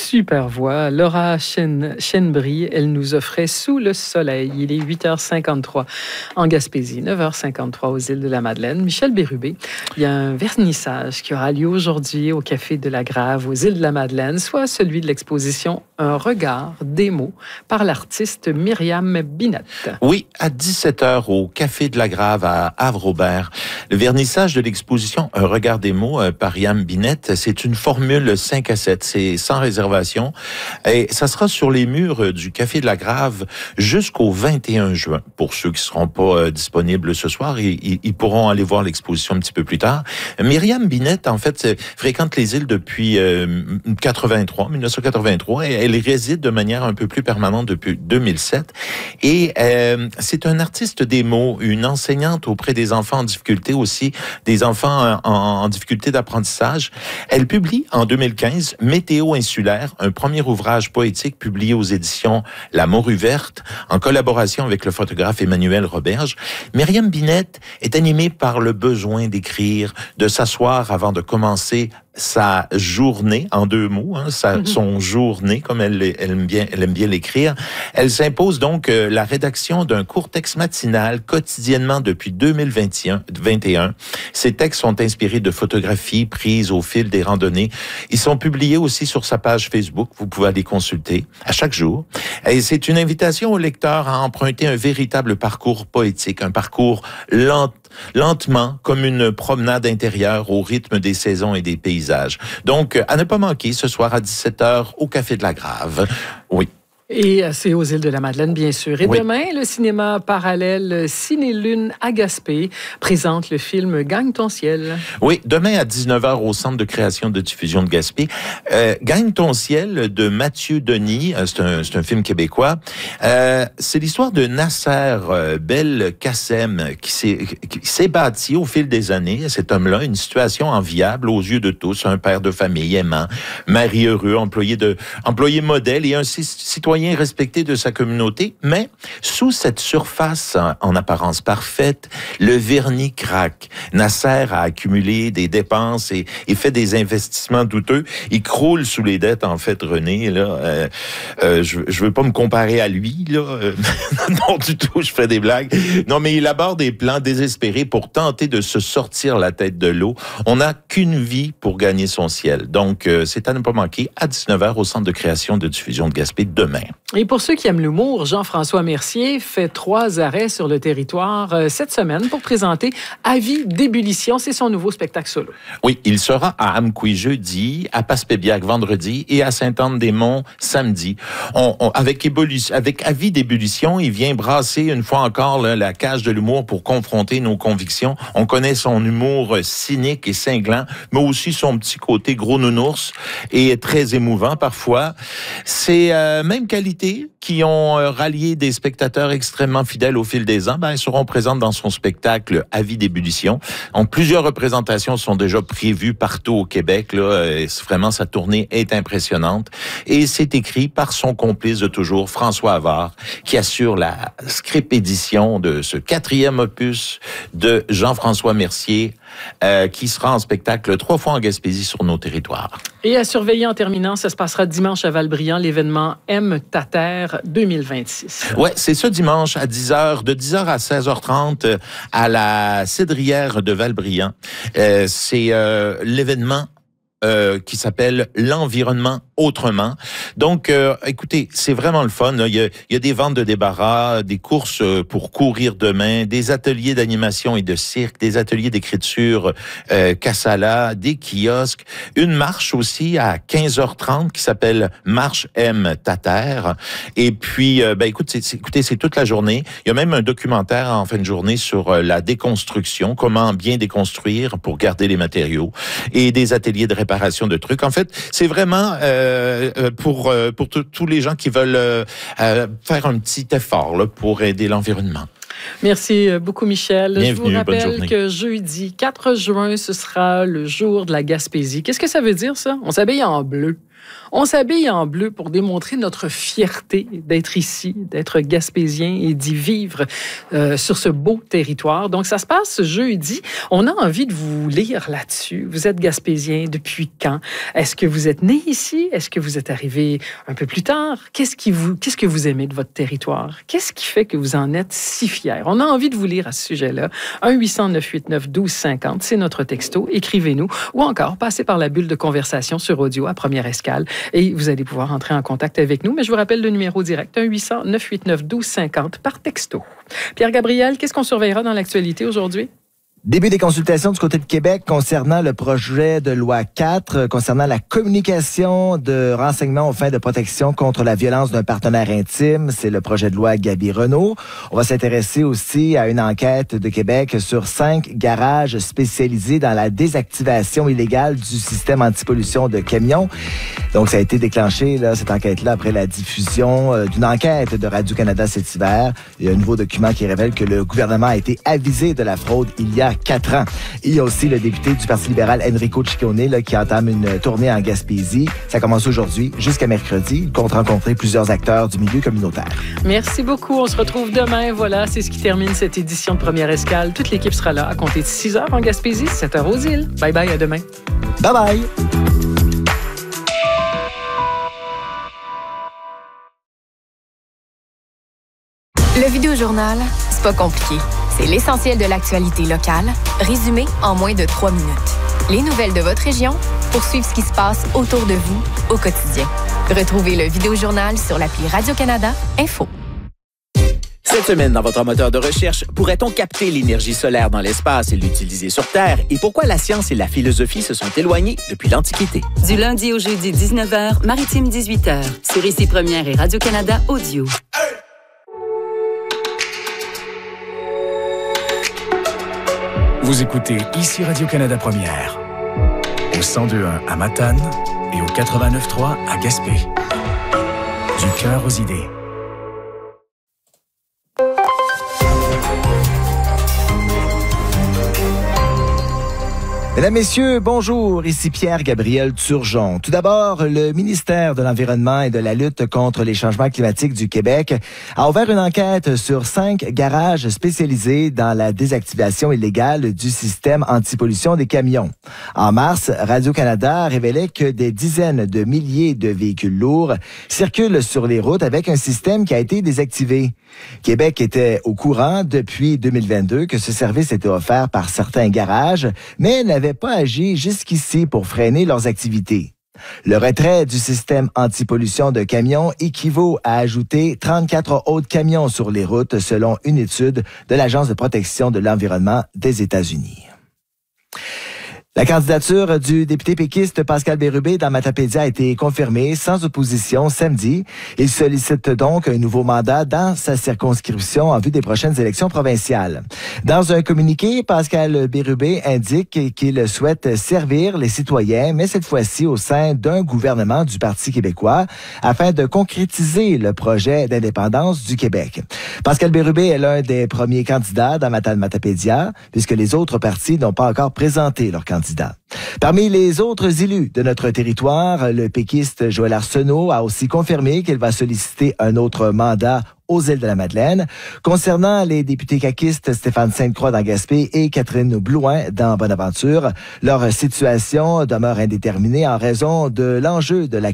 super voix. Laura Chenbry, elle nous offrait Sous le soleil. Il est 8h53 en Gaspésie, 9h53 aux îles de la Madeleine. Michel Bérubé, il y a un vernissage qui aura lieu aujourd'hui au Café de la Grave aux îles de la Madeleine, soit celui de l'exposition Un regard des mots par l'artiste Myriam Binette. Oui, à 17h au Café de la Grave à Havre-Aubert. Le vernissage de l'exposition Un regard des mots par Myriam Binette, c'est une formule 5 à 7. C'est sans réservation. Et ça sera sur les murs du Café de la Grave jusqu'au 21 juin. Pour ceux qui ne seront pas disponibles ce soir, ils pourront aller voir l'exposition un petit peu plus tard. Myriam Binette, en fait, fréquente les îles depuis 1983. Et elle réside de manière un peu plus permanente depuis 2007. Et c'est un artiste des mots, une enseignante auprès des enfants en difficulté aussi, des enfants en difficulté d'apprentissage. Elle publie en 2015 Météo insulaire, un premier ouvrage poétique publié aux éditions La Morue verte, en collaboration avec le photographe Emmanuel Roberge. Myriam Binette est animée par le besoin d'écrire, de s'asseoir avant de commencer sa journée, en deux mots, son journée, comme elle aime bien l'écrire. Elle s'impose donc la rédaction d'un court texte matinal quotidiennement depuis 2021. Ces textes sont inspirés de photographies prises au fil des randonnées. Ils sont publiés aussi sur sa page Facebook. Vous pouvez aller consulter à chaque jour. Et c'est une invitation au lecteur à emprunter un véritable parcours poétique, un parcours lentement, comme une promenade intérieure au rythme des saisons et des paysages. Donc, à ne pas manquer ce soir à 17h au Café de la Grave. Oui. Et c'est aux îles de la Madeleine, bien sûr. Et oui. Demain, le cinéma parallèle Ciné-Lune à Gaspé présente le film Gagne ton ciel. Oui, demain à 19h au Centre de création de diffusion de Gaspé. Gagne ton ciel de Mathieu Denis, c'est un film québécois. C'est l'histoire de Nasser Belkacem qui s'est bâti au fil des années, cet homme-là, une situation enviable aux yeux de tous, un père de famille aimant, mari heureux, employé modèle et un citoyen respecté de sa communauté, mais sous cette surface en apparence parfaite, le vernis craque. Nasser a accumulé des dépenses et fait des investissements douteux. Il croule sous les dettes, en fait, René. Là, je veux pas me comparer à lui, là. Non, du tout, je fais des blagues. Non, mais il aborde des plans désespérés pour tenter de se sortir la tête de l'eau. On n'a qu'une vie pour gagner son ciel. Donc, c'est à ne pas manquer à 19h au Centre de création de diffusion de Gaspé demain. Et pour ceux qui aiment l'humour, Jean-François Mercier fait 3 arrêts sur le territoire cette semaine pour présenter Avis d'ébullition. C'est son nouveau spectacle solo. Oui, il sera à Amqui jeudi, à Passepébiac vendredi et à Sainte-Anne-des-Monts samedi. Avec Avis d'ébullition, il vient brasser une fois encore la cage de l'humour pour confronter nos convictions. On connaît son humour cynique et cinglant, mais aussi son petit côté gros nounours et très émouvant parfois. C'est même qualités qui ont rallié des spectateurs extrêmement fidèles au fil des ans, seront présentes dans son spectacle Avis d'ébullition. Plusieurs représentations sont déjà prévues partout au Québec. Là, vraiment, sa tournée est impressionnante. Et c'est écrit par son complice de toujours, François Havard, qui assure la script édition de ce 4e opus de Jean-François Mercier, qui sera en spectacle 3 fois en Gaspésie sur nos territoires. Et à surveiller en terminant, ça se passera dimanche à Valbriand, l'événement M ta terre 2026. Ouais, c'est ce dimanche à 10h, de 10h à 16h30 à la Cédrière de Valbriand. C'est l'événement qui s'appelle l'environnement autrement. Donc, écoutez, c'est vraiment le fun. Là. Il y a des ventes de débarras, des courses pour courir demain, des ateliers d'animation et de cirque, des ateliers d'écriture Kassala, des kiosques, une marche aussi à 15h30 qui s'appelle Marche M ta terre. Et puis, écoutez, c'est toute la journée. Il y a même un documentaire en fin de journée sur la déconstruction, comment bien déconstruire pour garder les matériaux, et des ateliers de réparation de trucs. En fait, c'est vraiment pour tous les gens qui veulent faire un petit effort là, pour aider l'environnement. Merci beaucoup, Michel. Bienvenue, je vous rappelle que jeudi 4 juin, ce sera le jour de la Gaspésie. Qu'est-ce que ça veut dire, ça? On s'habille en bleu. On s'habille en bleu pour démontrer notre fierté d'être ici, d'être gaspésien et d'y vivre sur ce beau territoire. Donc, ça se passe jeudi. On a envie de vous lire là-dessus. Vous êtes gaspésien depuis quand? Est-ce que vous êtes né ici? Est-ce que vous êtes arrivé un peu plus tard? Qu'est-ce que vous aimez de votre territoire? Qu'est-ce qui fait que vous en êtes si fiers? On a envie de vous lire à ce sujet-là. 1-800-989-1250, c'est notre texto. Écrivez-nous ou encore passez par la bulle de conversation sur audio à Première Escale. Et vous allez pouvoir entrer en contact avec nous. Mais je vous rappelle le numéro direct, 1-800-989-1250 par texto. Pierre-Gabriel, qu'est-ce qu'on surveillera dans l'actualité aujourd'hui? Début des consultations du côté de Québec concernant le projet de loi 4, concernant la communication de renseignements aux fins de protection contre la violence d'un partenaire intime. C'est le projet de loi Gaby-Renaud. On va s'intéresser aussi à une enquête de Québec sur 5 garages spécialisés dans la désactivation illégale du système antipollution de camions. Donc, ça a été déclenché, cette enquête-là, après la diffusion d'une enquête de Radio-Canada cet hiver. Il y a un nouveau document qui révèle que le gouvernement a été avisé de la fraude il y a 4 ans. Il y a aussi le député du Parti libéral, Enrico Ciccone, qui entame une tournée en Gaspésie. Ça commence aujourd'hui jusqu'à mercredi. Il compte rencontrer plusieurs acteurs du milieu communautaire. Merci beaucoup. On se retrouve demain. Voilà, c'est ce qui termine cette édition de Première Escale. Toute l'équipe sera là à compter de 6 heures en Gaspésie, 7 heures aux îles. Bye bye, à demain. Bye bye. Le Vidéojournal, c'est pas compliqué. C'est l'essentiel de l'actualité locale, résumé en moins de 3 minutes. Les nouvelles de votre région pour suivre ce qui se passe autour de vous au quotidien. Retrouvez le Vidéojournal sur l'appli Radio-Canada Info. Cette semaine, dans votre moteur de recherche, pourrait-on capter l'énergie solaire dans l'espace et l'utiliser sur Terre? Et pourquoi la science et la philosophie se sont éloignées depuis l'Antiquité? Du lundi au jeudi, 19h, Maritime 18h, sur Ici Première et Radio-Canada Audio. Vous écoutez Ici Radio-Canada Première, au 102.1 à Matane et au 89.3 à Gaspé. Du cœur aux idées. Mesdames, Messieurs, bonjour. Ici Pierre-Gabriel Turgeon. Tout d'abord, le ministère de l'Environnement et de la lutte contre les changements climatiques du Québec a ouvert une enquête sur 5 garages spécialisés dans la désactivation illégale du système antipollution des camions. En mars, Radio-Canada révélait que des dizaines de milliers de véhicules lourds circulent sur les routes avec un système qui a été désactivé. Québec était au courant depuis 2022 que ce service était offert par certains garages, mais n'avait pas agi jusqu'ici pour freiner leurs activités. Le retrait du système antipollution de camions équivaut à ajouter 34 autres camions sur les routes selon une étude de l'Agence de protection de l'environnement des États-Unis. La candidature du député péquiste Pascal Bérubé dans Matapédia a été confirmée sans opposition samedi. Il sollicite donc un nouveau mandat dans sa circonscription en vue des prochaines élections provinciales. Dans un communiqué, Pascal Bérubé indique qu'il souhaite servir les citoyens, mais cette fois-ci au sein d'un gouvernement du Parti québécois, afin de concrétiser le projet d'indépendance du Québec. Pascal Bérubé est l'un des premiers candidats dans Matapédia, puisque les autres partis n'ont pas encore présenté leur candidat. Parmi les autres élus de notre territoire, le péquiste Joël Arsenault a aussi confirmé qu'il va solliciter un autre mandat aux îles de la Madeleine. Concernant les députés caquistes Stéphane Sainte-Croix dans Gaspé et Catherine Blouin dans Bonaventure, leur situation demeure indéterminée en raison de l'enjeu de la